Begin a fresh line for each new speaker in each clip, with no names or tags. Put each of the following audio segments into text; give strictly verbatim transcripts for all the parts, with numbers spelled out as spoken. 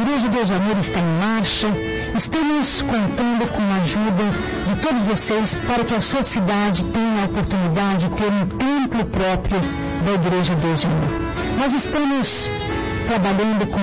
Igreja Deus e Amor está em marcha. Estamos contando com a ajuda de todos vocês para que a sua cidade tenha a oportunidade de ter um templo próprio da Igreja Deus e Amor. Nós estamos trabalhando com...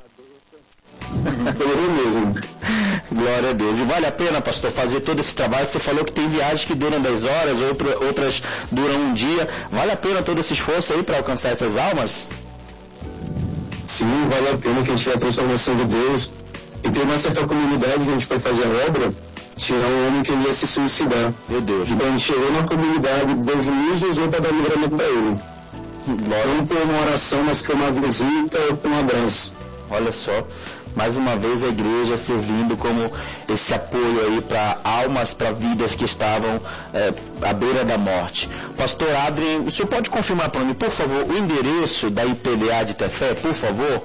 É mesmo. Glória a Deus. E vale a pena, pastor, fazer todo esse trabalho? Você falou que tem viagens que duram dez horas, outra, outras duram um dia. Vale a pena todo esse esforço aí para alcançar essas almas?
Sim, vale a pena, que a gente vê a transformação de Deus. E tem uma certa comunidade que a gente foi fazer a obra, tinha um homem que ia se suicidar.
Meu Deus.
Então a gente chegou na comunidade, deu juízo e usou para dar livramento para ele. Não por uma oração, mas por uma visita ou por um abraço.
Olha só, mais uma vez a igreja servindo como esse apoio aí para almas, para vidas que estavam é, à beira da morte. Pastor Adrien, o senhor pode confirmar para mim, por favor, o endereço da I P D A de Tefé, por favor?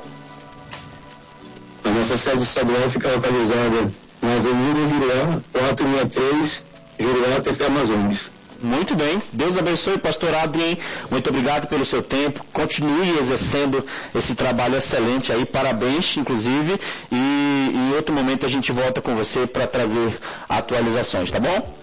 A nossa sede estadual fica localizada na Avenida Juruá, quatrocentos e sessenta e três, Juruá, Tefé, Amazonas.
Muito bem, Deus abençoe, pastor Adrien, muito obrigado pelo seu tempo, continue exercendo esse trabalho excelente aí, parabéns, inclusive, e em outro momento a gente volta com você para trazer atualizações, tá bom?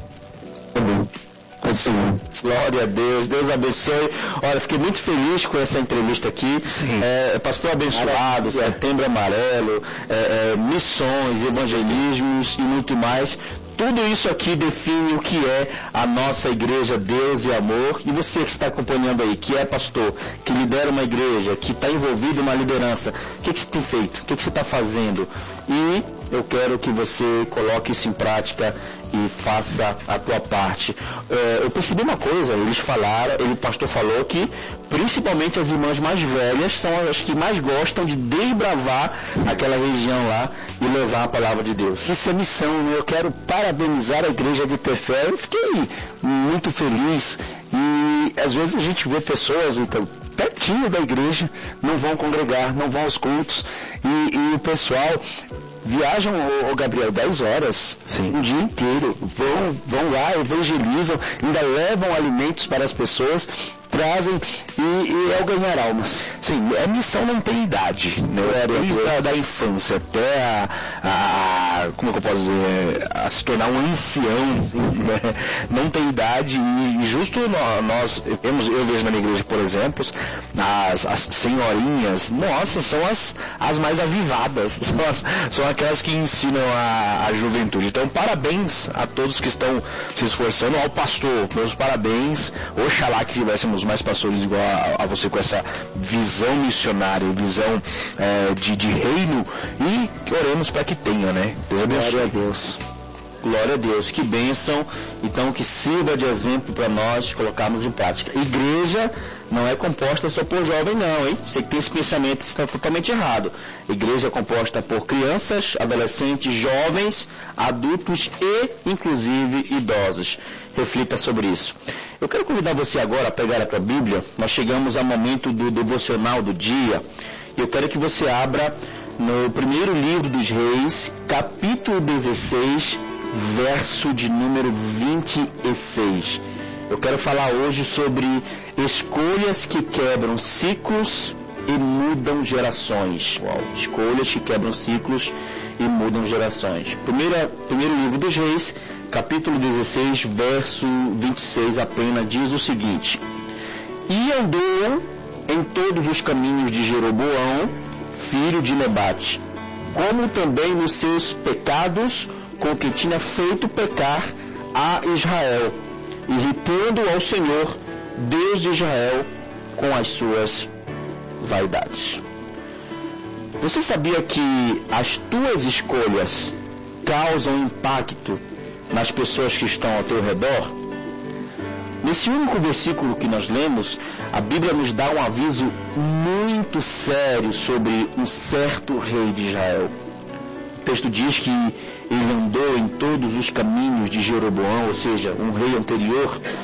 Tá bom. Sim.
Glória a Deus, Deus abençoe. Olha, fiquei muito feliz com essa entrevista aqui. É, pastor abençoado, Setembro Amarelo, é, é, missões, evangelismos e muito mais. Tudo isso aqui define o que é a nossa igreja Deus e Amor. E você que está acompanhando aí, que é pastor, que lidera uma igreja, que está envolvido na liderança, o que, que você tem feito? O que, que você está fazendo? E eu quero que você coloque isso em prática e faça a tua parte. É, eu percebi uma coisa, eles falaram, ele, o pastor falou que principalmente as irmãs mais velhas são as que mais gostam de desbravar aquela região lá e levar a palavra de Deus.
Isso é missão, né? Eu quero parabenizar a igreja de Tefé. Eu fiquei muito feliz e às vezes a gente vê pessoas então, pertinho da igreja, não vão congregar, não vão aos cultos e, e o pessoal viajam, o Gabriel, dez horas, sim, um dia inteiro, vão, vão lá, evangelizam, ainda levam alimentos para as pessoas, trazem e, e é o ganhar almas. Sim, a missão não tem idade, né? Desde da, da infância até a, a, como é que eu posso dizer, a se tornar um ancião, né? Não tem idade e justo nós, nós eu vejo na minha igreja, por exemplo, as, as senhorinhas, nossa, são as, as mais avivadas, são, as, são aquelas que ensinam a, a juventude. Então, parabéns a todos que estão se esforçando, ao pastor, meus parabéns, oxalá que tivéssemos mais pastores igual a, a você com essa visão missionária, visão é, de, de reino e que oremos para que tenha, né? Deus abençoe.
Glória a Deus. Glória a Deus, que bênção, então que sirva de exemplo para nós colocarmos em prática. Igreja não é composta só por jovem não, hein? Você que tem esse pensamento está totalmente errado. Igreja é composta por crianças, adolescentes, jovens, adultos e inclusive idosos. Reflita sobre isso. Eu quero convidar você agora a pegar a tua Bíblia, nós chegamos ao momento do devocional do dia, e eu quero que você abra no primeiro livro dos Reis, capítulo dezesseis, verso de número vinte e seis. Eu quero falar hoje sobre escolhas que quebram ciclos e mudam gerações. Uau. Escolhas que quebram ciclos e mudam gerações. Primeira, primeiro livro dos Reis, capítulo dezesseis, verso vinte e seis apenas, diz o seguinte: E andou em todos os caminhos de Jeroboão, filho de Nebate, como também nos seus pecados, com que tinha feito pecar a Israel, irritando ao Senhor, Deus de Israel, com as suas vaidades. Você sabia que as tuas escolhas causam impacto nas pessoas que estão ao teu redor? Nesse único versículo que nós lemos, a Bíblia nos dá um aviso muito sério sobre um certo rei de Israel. O texto diz que ele andou em todos os caminhos de Jeroboão, ou seja, um rei anterior,